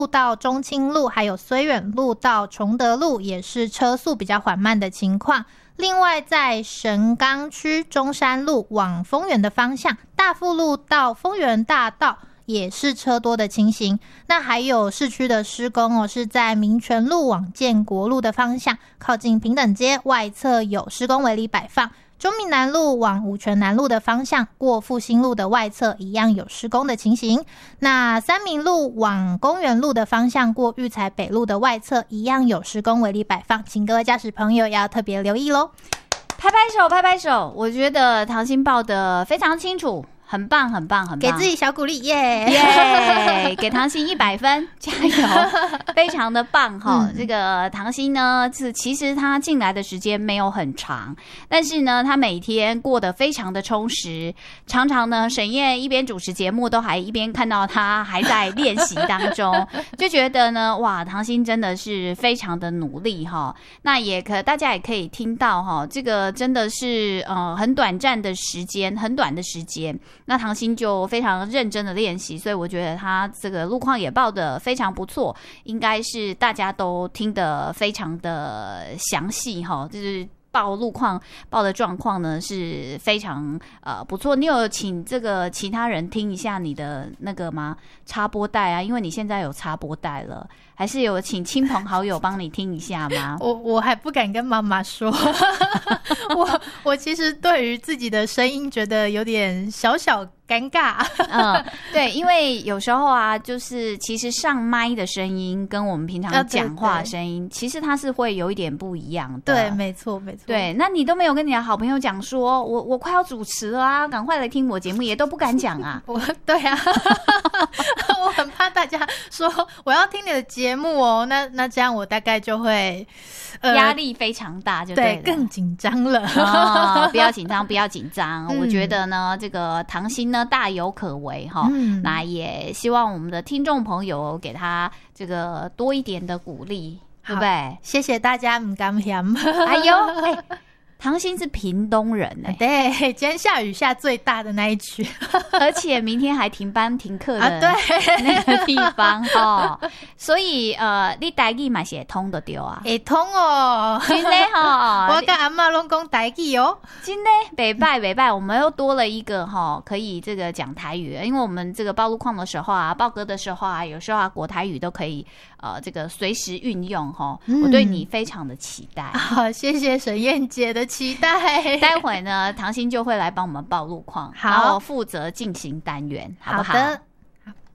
到中清路还有绥远路到崇德路也是车速比较缓慢的情况。另外在神冈区中山路往丰原的方向，大富路到丰原大道也是车多的情形。那还有市区的施工是在民权路往建国路的方向，靠近平等街外侧有施工围篱摆放。中闽南路往五权南路的方向，过复兴路的外侧一样有施工的情形。那三民路往公园路的方向，过育才北路的外侧一样有施工围篱摆放，请各位驾驶朋友要特别留意咯。 拍拍手，拍拍手！我觉得唐鑫报得非常清楚。很棒，很棒，很棒！ 给自己小鼓励，耶耶！给唐鑫100分，加油！非常的棒哈！这个唐鑫呢，其实他进来的时间没有很长，但是呢，他每天过得非常的充实。常常呢，沈燕一边主持节目，都还一边看到他还在练习当中，就觉得呢，哇，唐鑫真的是非常的努力哈。那大家也可以听到哈，这个真的是很短暂的时间，很短的时间。那唐鑫就非常认真的练习，所以我觉得他这个路况也报得非常不错，应该是大家都听得非常的详细哈，就是报路况报的状况呢是非常不错。你有请这个其他人听一下你的那个吗？插播带啊，因为你现在有插播带了，还是有请亲朋好友帮你听一下吗？ 我还不敢跟妈妈说，我其实对于自己的声音觉得有点小小尴尬。 对，因为有时候啊，就是其实上麦的声音跟我们平常讲话的声音，其实它是会有一点不一样的。 对，没错，没错。 对，那你都没有跟你的好朋友讲说，我快要主持了啊，赶快来听我节目，也都不敢讲啊。 对啊，我很怕大家说我要听你的节目哦，那这样我大概就会压力非常大，就对了， 更紧张了。 不要紧张，不要紧张。我觉得呢，这个唐鑫呢大有可为哈。那也希望我们的听众朋友给他这个多一点的鼓励，对不对？ 谢谢大家，不敢嫌。 哎呦，唐鑫是屏东人对，今天下雨下最大的那一区， 而且明天还停班停课的那个地方所以你台语嘛是会通的对啊？ 会通哦， 真的我跟阿嬷拢讲台语哦， 真的北拜，我们又多了一个可以这个讲台语，因为我们这个报路况的时候啊，报歌的时候啊，有时候啊国台语都可以这个随时运用我对你非常的期待。 好，谢谢沈燕姐的期待。 待会呢，唐鑫就会来帮我们报路况，然后负责进行单元，好不好？ 好的。